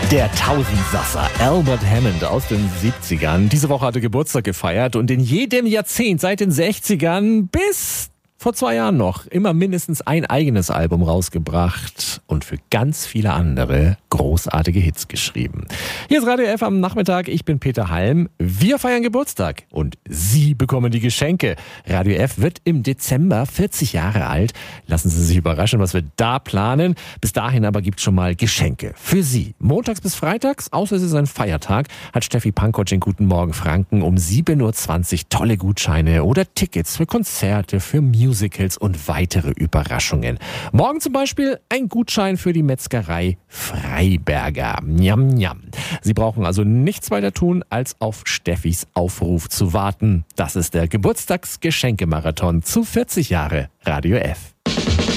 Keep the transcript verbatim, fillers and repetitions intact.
Der Tausendsasser Albert Hammond aus den siebzigern. Diese Woche hatte Geburtstag gefeiert und in jedem Jahrzehnt seit den sechzigern bis vor zwei Jahren noch immer mindestens ein eigenes Album rausgebracht und für ganz viele andere großartige Hits geschrieben. Hier ist Radio F am Nachmittag. Ich bin Peter Halm. Wir feiern Geburtstag und Sie bekommen die Geschenke. Radio F wird im Dezember vierzig Jahre alt. Lassen Sie sich überraschen, was wir da planen. Bis dahin aber gibt's schon mal Geschenke für Sie. Montags bis freitags, außer es ist ein Feiertag, hat Steffi Pankotsch in Guten Morgen Franken um sieben Uhr zwanzig tolle Gutscheine oder Tickets für Konzerte, für Musicals und weitere Überraschungen. Morgen zum Beispiel ein Gutschein für die Metzgerei Freiberger. Njam, njam. Sie brauchen also nichts weiter tun, als auf Steffis Aufruf zu warten. Das ist der Geburtstagsgeschenkemarathon zu vierzig Jahre Radio F.